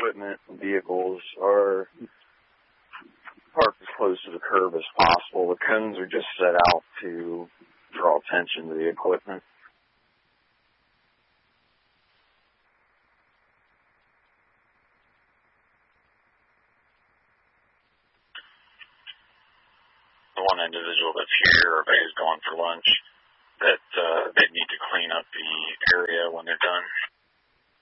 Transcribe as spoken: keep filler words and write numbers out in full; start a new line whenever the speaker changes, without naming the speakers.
equipment and vehicles are parked as close to the curb as possible. The cones are just set out to draw attention to the equipment. The one individual that's here, everybody's gone for lunch, that uh, they need to clean up the area when they're done.